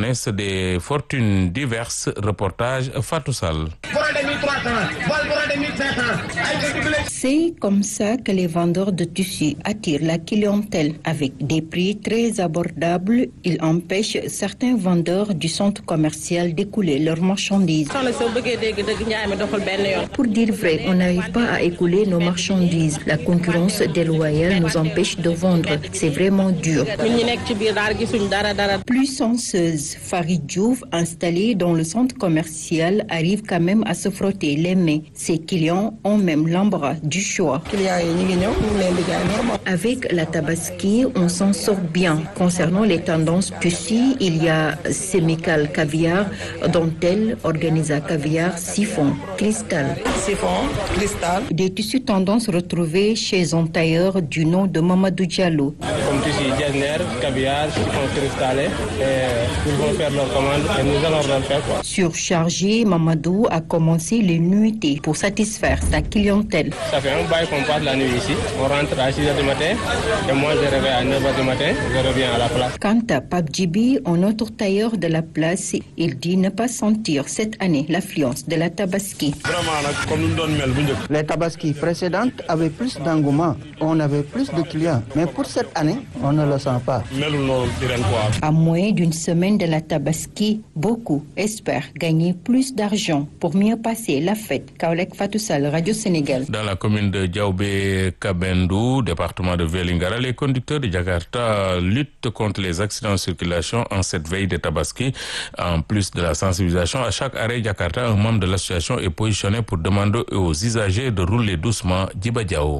connaissent des fortunes diverses. Reportage Fatou Sall. C'est comme ça que les vendeurs de tissus attirent la clientèle. Avec des prix très abordables, ils empêchent certains vendeurs du centre commercial d'écouler leurs marchandises. Pour dire vrai, on n'arrive pas à écouler nos marchandises. La concurrence déloyale nous empêche de vendre. C'est vraiment dur. Plus senseuse, Farid Diouf, installé dans le centre commercial, arrive quand même à se frotter les mains. Ses clients ont même l'embarras du choix. Avec la Tabaski, on s'en sort bien. Concernant les tendances tissus, il y a sémical caviar, dentelle, organza caviar, chiffon, cristal. Des tissus tendances retrouvés chez un tailleur du nom de Mamadou Diallo. Comme tissu Jasner, caviar, chiffon cristal, ils vont faire leur commande et nous allons leur faire quoi. Surchargé, Mamadou a commencé les nuitées pour satisfaire sa clientèle. Ça fait un bail qu'on passe la nuit ici. On rentre à 6h du matin et moi je réveille à 9h du matin, je reviens à la place. Quant à Pape Djibi, un autre tailleur de la place, il dit ne pas sentir cette année l'affluence de la Tabaski. Les Tabaski précédentes avaient plus d'engouement, on avait plus de clients, mais pour cette année, on ne le sent pas. À moins d'une semaine de la Tabaski, beaucoup espèrent gagner plus d'argent pour mieux passer la fête. Kaolek Fatou Sall, Radio Sénégal. Dans la commune de Diaoubé-Kabendou, département de Vélingara, les conducteurs de Jakarta luttent contre les accidents de circulation en cette veille de Tabaski. En plus de la sensibilisation, à chaque arrêt Jakarta, un membre de l'association est positionné pour demander aux usagers de rouler doucement. Djiba Diao.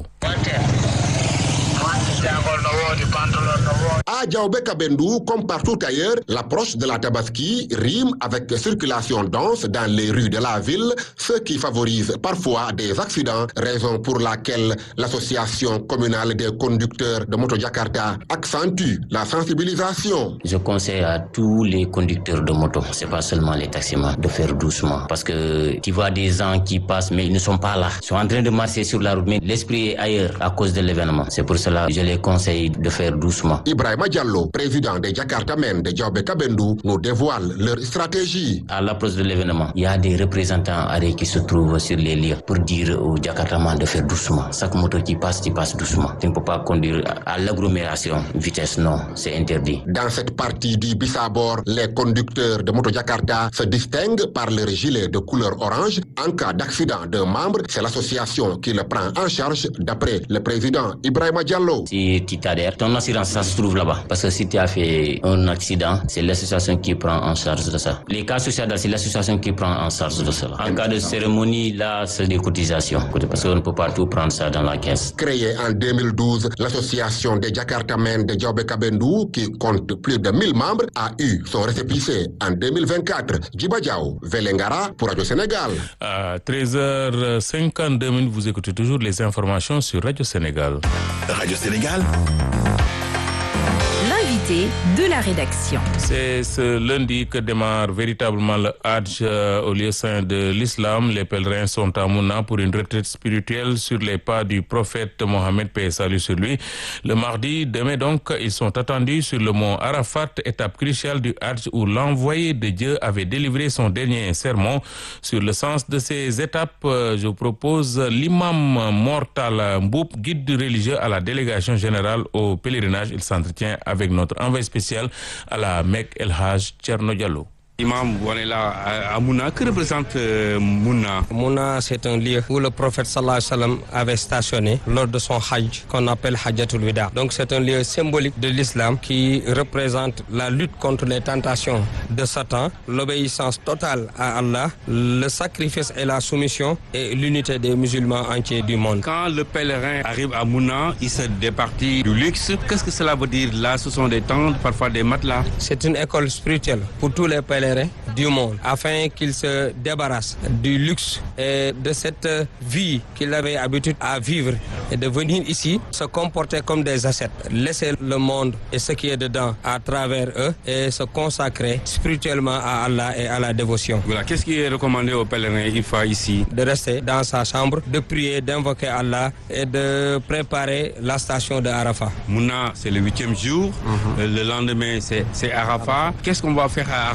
À Diaoubé-Kabendou, comme partout ailleurs, l'approche de la Tabaski rime avec circulation dense dans les rues de la ville, ce qui favorise parfois des accidents, raison pour laquelle l'association communale des conducteurs de moto Jakarta accentue la sensibilisation. Je conseille à tous les conducteurs de moto, c'est pas seulement les taximans, de faire doucement, parce que tu vois des gens qui passent mais ils ne sont pas là, ils sont en train de marcher sur la route, mais l'esprit est ailleurs à cause de l'événement. C'est pour cela que je les conseille de faire doucement. Ibrahima Diallo, président des Jakartamen de Diaoubé-Kabendou, nous dévoile leur stratégie. À l'approche de l'événement, il y a des représentants arrêts qui se trouvent sur les lieux pour dire aux Jakartamans de faire doucement. Chaque moto qui passe, tu passes doucement. Tu ne peux pas conduire à l'agglomération. Vitesse, non, c'est interdit. Dans cette partie du Bissabor, les conducteurs de moto Jakarta se distinguent par leur gilet de couleur orange. En cas d'accident d'un membre, c'est l'association qui le prend en charge, d'après le président Ibrahima Diallo. Si tu t'adhères, ton assurance, ça se trouve là-bas. Parce que si tu as fait un accident, c'est l'association qui prend en charge de ça. Les cas sociaux, c'est l'association qui prend en charge de cela. En cas de cérémonie, là, c'est des cotisations. Parce qu'on ne peut pas tout prendre ça dans la caisse. Créée en 2012, l'association des Jakartamen de Diaoubé-Kabendou, qui compte plus de 1000 membres, a eu son récépissé en 2024. Djiba Diao, Vélingara pour Radio Sénégal. À 13h52, vous écoutez toujours les informations sur Radio Sénégal. Radio Sénégal. L'invité de la rédaction. C'est ce lundi que démarre véritablement le Hajj au lieu saint de l'islam. Les pèlerins sont à Mouna pour une retraite spirituelle sur les pas du prophète Mohammed, paix et salut sur lui. Le mardi, demain donc, ils sont attendus sur le mont Arafat, étape cruciale du Hajj où l'envoyé de Dieu avait délivré son dernier sermon. Sur le sens de ces étapes, je vous propose l'imam Mortal Mboup, guide religieux à la délégation générale au pèlerinage. Il s'entretient avec notre envoyé spécial à la Mecque, El Hadj Thierno Diallo. Imam, on est là à Mouna. Que représente Mouna? Mouna, c'est un lieu où le prophète sallallahu alayhi wa sallam avait stationné lors de son hajj, qu'on appelle Hajjatul Wida. Donc c'est un lieu symbolique de l'islam qui représente la lutte contre les tentations de Satan, l'obéissance totale à Allah, le sacrifice et la soumission et l'unité des musulmans entiers du monde. Quand le pèlerin arrive à Mouna, il se départit du luxe. Qu'est-ce que cela veut dire? Là, ce sont des tentes, parfois des matelas. C'est une école spirituelle pour tous les pèlerins du monde, afin qu'il se débarrasse du luxe et de cette vie qu'il avait l'habitude à vivre et de venir ici se comporter comme des ascètes, laisser le monde et ce qui est dedans à travers eux et se consacrer spirituellement à Allah et à la dévotion. Voilà. Qu'est-ce qui est recommandé aux pèlerins une fois ici? De rester dans sa chambre, de prier, d'invoquer Allah et de préparer la station de Arafat. Mouna, c'est le 8e jour. Le lendemain, c'est Arafat. Qu'est-ce qu'on va faire à